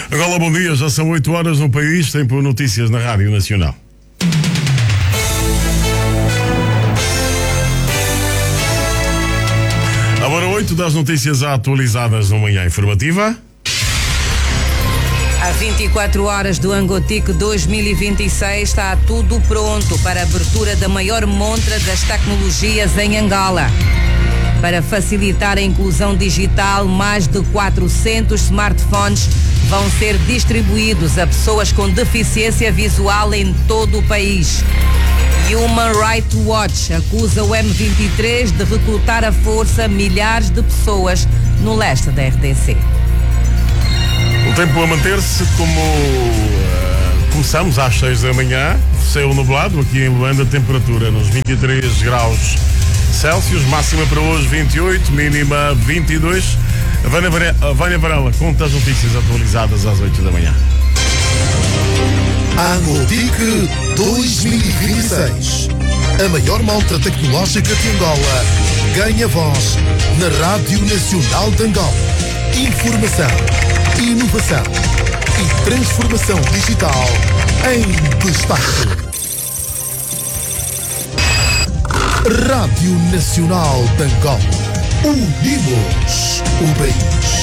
Agora, bom dia, já são 8 horas no país, tempo notícias na Rádio Nacional. Agora 8 das notícias atualizadas na manhã informativa. Há 24 horas do Angotic 2026 está tudo pronto para a abertura da maior montra das tecnologias em Angola. Para facilitar a inclusão digital, mais de 400 smartphones vão ser distribuídos a pessoas com deficiência visual em todo o país. Human Rights Watch acusa o M23 de recrutar à força milhares de pessoas no leste da RDC. O tempo a manter-se como começamos às 6 da manhã, céu nublado aqui em Luanda, temperatura nos 23 graus Celsius, máxima para hoje 28, mínima 22. A Vânia Varela conta as notícias atualizadas às 8 da manhã. Angotic 2026. A maior montra tecnológica de Angola ganha voz na Rádio Nacional de Angola. Informação, inovação e transformação digital em destaque. Rádio Nacional de Angola. Unimos o país.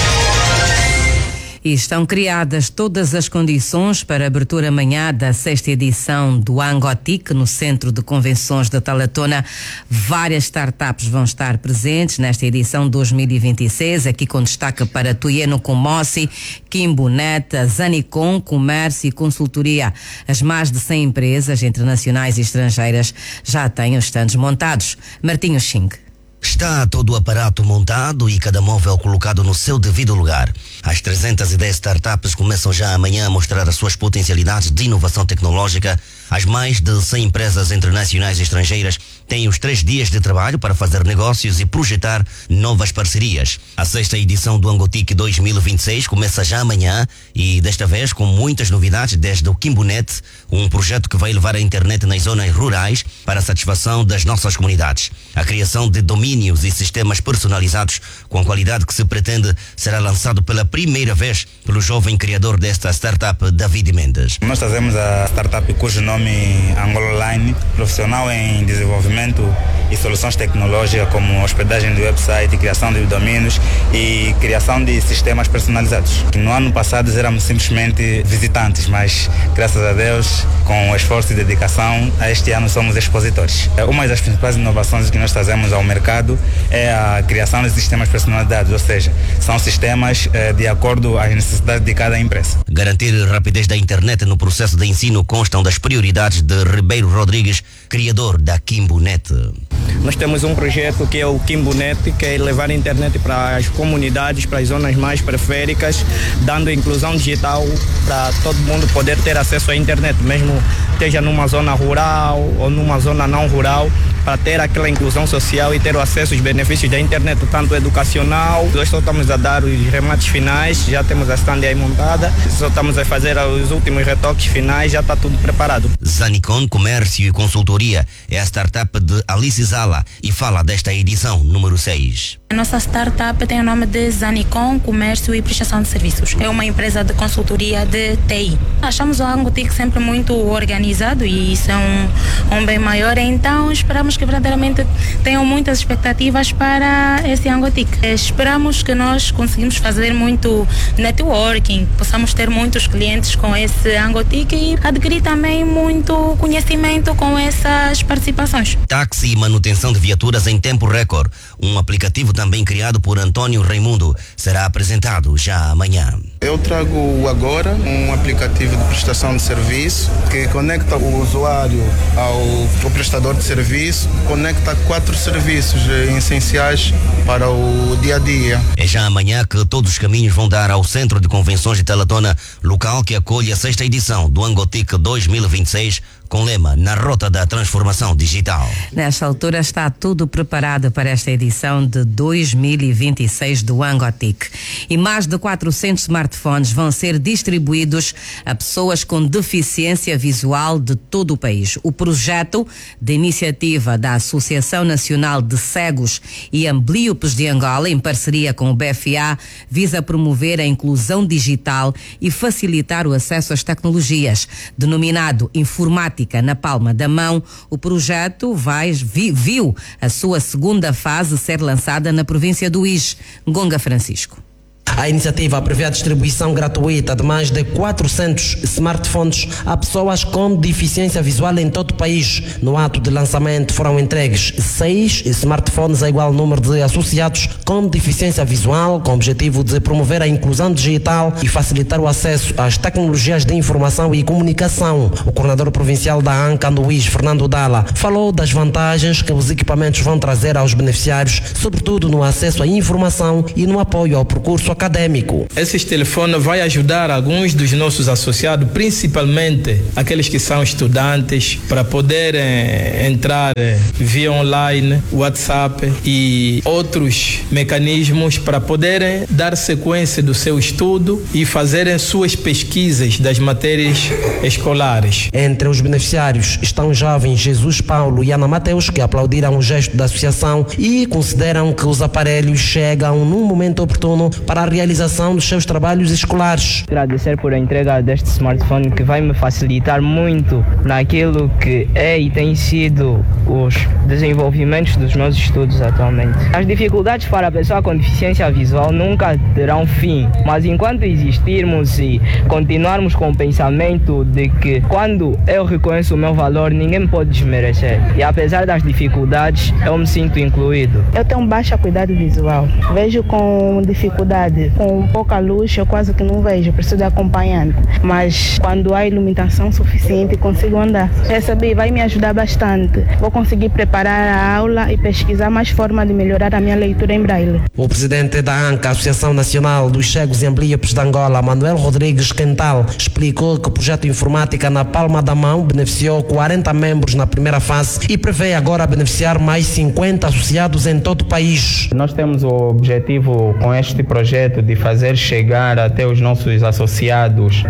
E estão criadas todas as condições para a abertura amanhã da 6ª edição do Angotic no Centro de Convenções da Talatona. Várias startups vão estar presentes nesta edição 2026, aqui com destaque para Tuyeno Comossi, Kimbonet, Zanicom, Comércio e Consultoria. As mais de 100 empresas internacionais e estrangeiras já têm os stands montados. Martinho Xing. Está todo o aparato montado e cada móvel colocado no seu devido lugar. As 310 startups começam já amanhã a mostrar as suas potencialidades de inovação tecnológica. As mais de 100 empresas internacionais e estrangeiras têm os 3 dias de trabalho para fazer negócios e projetar novas parcerias. A 6ª edição do Angotic 2026 começa já amanhã e desta vez com muitas novidades, desde o Kimbonet, um projeto que vai levar a internet nas zonas rurais para a satisfação das nossas comunidades. A criação de domínios e sistemas personalizados com a qualidade que se pretende será lançado pela primeira vez pelo jovem criador desta startup, David Mendes. Nós trazemos a startup cujo nome Angola Online, profissional em desenvolvimento e soluções tecnológicas como hospedagem de website, criação de domínios e criação de sistemas personalizados. No ano passado éramos simplesmente visitantes, mas graças a Deus, com esforço e dedicação, este ano somos expositores. Uma das principais inovações que nós trazemos ao mercado é a criação de sistemas personalizados, ou seja, são sistemas de acordo às necessidades de cada empresa. Garantir rapidez da internet no processo de ensino constam das prioridades de Ribeiro Rodrigues, criador da Kimbonet. Nós temos um projeto que é o Kimbonet, que é levar a internet para as comunidades, para as zonas mais periféricas, dando inclusão digital para todo mundo poder ter acesso à internet, mesmo esteja numa zona rural ou numa zona não rural, para ter aquela inclusão social e ter o acesso aos benefícios da internet, tanto educacional. Nós só estamos a dar os remates finais, já temos a stand aí montada, só estamos a fazer os últimos retoques finais, já está tudo preparado. Zanicom, Comércio e Consultoria é a startup de Alice Zala e fala desta edição número 6. A nossa startup tem o nome de Zanicom, Comércio e Prestação de Serviços. É uma empresa de consultoria de TI. Achamos o Angotic sempre muito organizado e isso é um bem maior, então esperamos que verdadeiramente tenham muitas expectativas para esse Angotic. Esperamos que nós conseguimos fazer muito networking, possamos ter muitos clientes com esse Angotic e adquirir também muito conhecimento com essas participações. Táxi e manutenção de viaturas em tempo recorde. Um aplicativo também criado por Antônio Raimundo será apresentado já amanhã. Eu trago agora um aplicativo de prestação de serviço que conecta o usuário ao prestador de serviço, conecta 4 serviços essenciais para o dia a dia. É já amanhã que todos os caminhos vão dar ao Centro de Convenções de Talatona, local que acolhe a 6ª edição do Angotic 2026, com lema Na Rota da Transformação Digital. Nesta altura está tudo preparado para esta edição de 2026 do Angotic. E mais de 400 smartphones smartphones vão ser distribuídos a pessoas com deficiência visual de todo o país. O projeto, de iniciativa da Associação Nacional de Cegos e Amblíopes de Angola, em parceria com o BFA, visa promover a inclusão digital e facilitar o acesso às tecnologias. Denominado Informática na Palma da Mão, o projeto viu a sua segunda fase ser lançada na província do Ije. Gonga Francisco. A iniciativa prevê a distribuição gratuita de mais de 400 smartphones a pessoas com deficiência visual em todo o país. No ato de lançamento foram entregues 6 smartphones a igual número de associados com deficiência visual, com o objetivo de promover a inclusão digital e facilitar o acesso às tecnologias de informação e comunicação. O coordenador provincial da ANCA no Ije, Fernando Dalla, falou das vantagens que os equipamentos vão trazer aos beneficiários, sobretudo no acesso à informação e no apoio ao percurso acadêmico. Esses telefones vão ajudar alguns dos nossos associados, principalmente aqueles que são estudantes, para poderem entrar via online, WhatsApp e outros mecanismos para poderem dar sequência do seu estudo e fazerem suas pesquisas das matérias escolares. Entre os beneficiários estão jovens Jesus Paulo e Ana Mateus, que aplaudiram o gesto da associação e consideram que os aparelhos chegam num momento oportuno para a realização dos seus trabalhos escolares. Agradecer por a entrega deste smartphone, que vai me facilitar muito naquilo que é e tem sido os desenvolvimentos dos meus estudos atualmente. As dificuldades para a pessoa com deficiência visual nunca terão fim, mas enquanto existirmos e continuarmos com o pensamento de que quando eu reconheço o meu valor, ninguém me pode desmerecer. E apesar das dificuldades, eu me sinto incluído. Eu tenho baixa acuidade visual. Vejo com dificuldade. Com pouca luz eu quase que não vejo, preciso de acompanhante. Mas quando há iluminação suficiente, consigo andar. Recebi, vai me ajudar bastante. Vou conseguir preparar a aula e pesquisar mais formas de melhorar a minha leitura em braille. O presidente da ANCA, Associação Nacional dos Cegos e Amblíopes de Angola, Manuel Rodrigues Quental, explicou que o projeto Informática na Palma da Mão beneficiou 40 membros na primeira fase e prevê agora beneficiar mais 50 associados em todo o país. Nós temos o objetivo com este projeto de fazer chegar até os nossos associados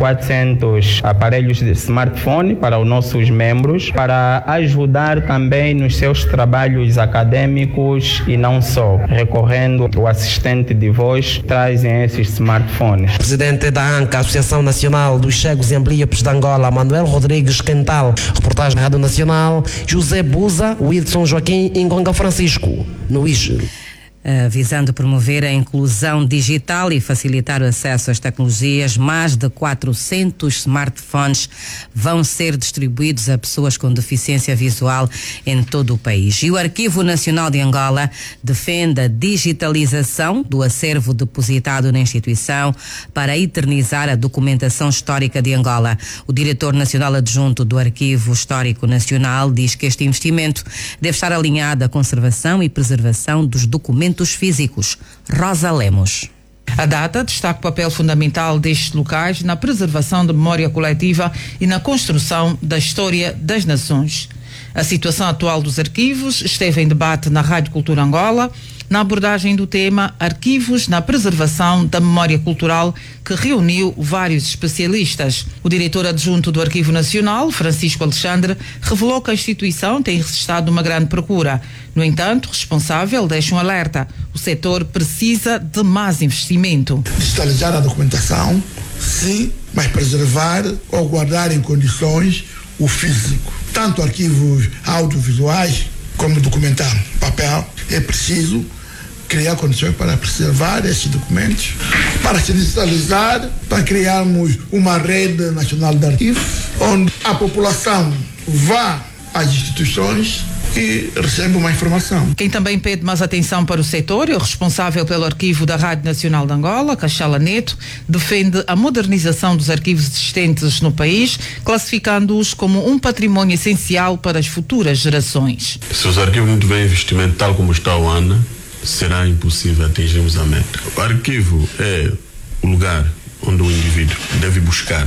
400 aparelhos de smartphone para os nossos membros, para ajudar também nos seus trabalhos acadêmicos e não só. Recorrendo ao assistente de voz, trazem esses smartphones. Presidente da ANCA, Associação Nacional dos Cegos e Amblíopes de Angola, Manuel Rodrigues Quental. Reportagem na Rádio Nacional, José Buza, Wilson Joaquim e Gonga Francisco, no Ije. Visando promover a inclusão digital e facilitar o acesso às tecnologias, mais de 400 smartphones vão ser distribuídos a pessoas com deficiência visual em todo o país. E o Arquivo Nacional de Angola defende a digitalização do acervo depositado na instituição para eternizar a documentação histórica de Angola. O diretor nacional adjunto do Arquivo Histórico Nacional diz que este investimento deve estar alinhado à conservação e preservação dos documentos físicos. Rosa Lemos. A data destaca o papel fundamental destes locais na preservação da memória coletiva e na construção da história das nações. A situação atual dos arquivos esteve em debate na Rádio Cultura Angola, na abordagem do tema Arquivos na Preservação da Memória Cultural, que reuniu vários especialistas. O diretor adjunto do Arquivo Nacional, Francisco Alexandre, revelou que a instituição tem registrado uma grande procura. No entanto, o responsável deixa um alerta: o setor precisa de mais investimento. Digitalizar a documentação, sim, mas preservar ou guardar em condições o físico. Tanto arquivos audiovisuais como documental, papel, é preciso criar condições para preservar esses documentos, para se digitalizar, para criarmos uma rede nacional de arquivos, onde a população vá às instituições e recebe uma informação. Quem também pede mais atenção para o setor é o responsável pelo arquivo da Rádio Nacional de Angola, Cachala Neto, defende a modernização dos arquivos existentes no país, classificando-os como um património essencial para as futuras gerações. Se os arquivos não tiverem investimento tal como está o ANA, será impossível atingirmos a meta. O arquivo é o lugar onde o indivíduo deve buscar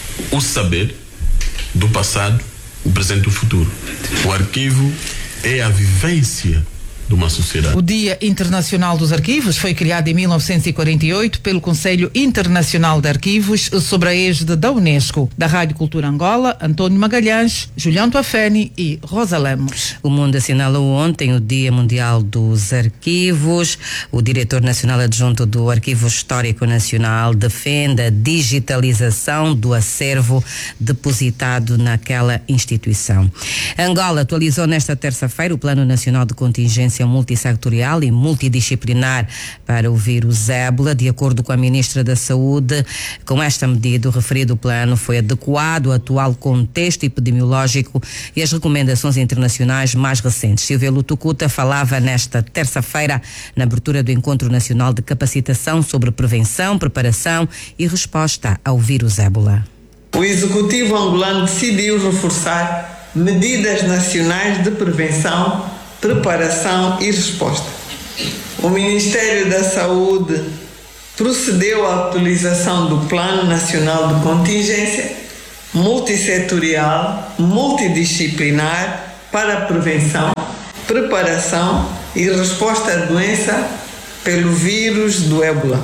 o saber do passado, o presente e o futuro. O arquivo é a vivência de uma sociedade. O Dia Internacional dos Arquivos foi criado em 1948 pelo Conselho Internacional de Arquivos sob a égide da Unesco. Da Rádio Cultura Angola, Antônio Magalhães, Julião Tuafeni e Rosa Lemos. O mundo assinalou ontem o Dia Mundial dos Arquivos. O diretor nacional adjunto do Arquivo Histórico Nacional defende a digitalização do acervo depositado naquela instituição. Angola atualizou nesta terça-feira o Plano Nacional de Contingência Multissectorial e Multidisciplinar para o vírus ébola. De acordo com a Ministra da Saúde, com esta medida, o referido plano foi adequado ao atual contexto epidemiológico e as recomendações internacionais mais recentes. Silvia Lutucuta falava nesta terça-feira na abertura do Encontro Nacional de Capacitação sobre Prevenção, Preparação e Resposta ao vírus ébola. O Executivo angolano decidiu reforçar medidas nacionais de prevenção, preparação e resposta. O Ministério da Saúde procedeu à atualização do Plano Nacional de Contingência multissetorial, multidisciplinar para a prevenção, preparação e resposta à doença pelo vírus do ébola,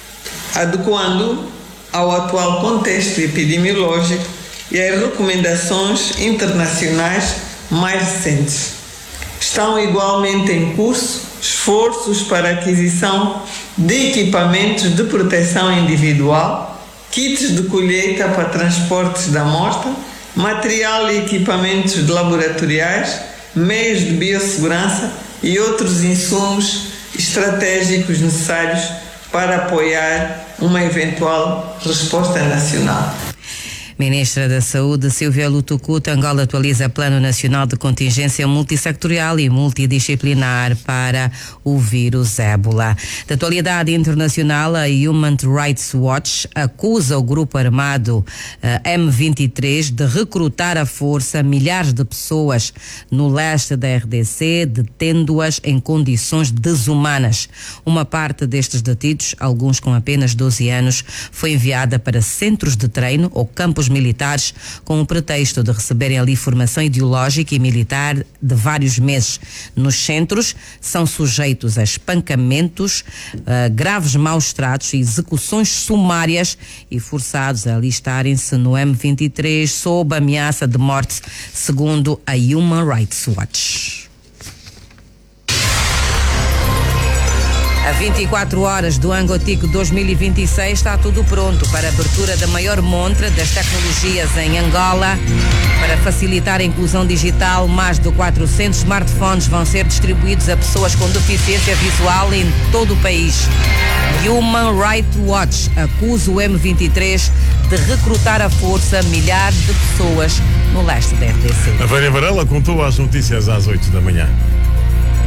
adequando ao atual contexto epidemiológico e às recomendações internacionais mais recentes. Estão igualmente em curso esforços para a aquisição de equipamentos de proteção individual, kits de colheita para transportes da amostra, material e equipamentos laboratoriais, meios de biossegurança e outros insumos estratégicos necessários para apoiar uma eventual resposta nacional. Ministra da Saúde, Silvia Lutucuta, Angola atualiza Plano Nacional de Contingência Multissectorial e Multidisciplinar para o vírus ébola. Da atualidade internacional, a Human Rights Watch acusa o grupo armado M23 de recrutar à força milhares de pessoas no leste da RDC, detendo-as em condições desumanas. Uma parte destes detidos, alguns com apenas 12 anos, foi enviada para centros de treino ou campos militares com o pretexto de receberem ali formação ideológica e militar de vários meses. Nos centros são sujeitos a espancamentos, graves maus-tratos e execuções sumárias e forçados a alistarem-se no M23 sob ameaça de morte, segundo a Human Rights Watch. A 24 horas do Angotico 2026 está tudo pronto para a abertura da maior montra das tecnologias em Angola. Para facilitar a inclusão digital, mais de 400 smartphones vão ser distribuídos a pessoas com deficiência visual em todo o país. Human Rights Watch acusa o M23 de recrutar à força milhares de pessoas no leste da RDC. A Vânia Varela contou as notícias às 8 da manhã.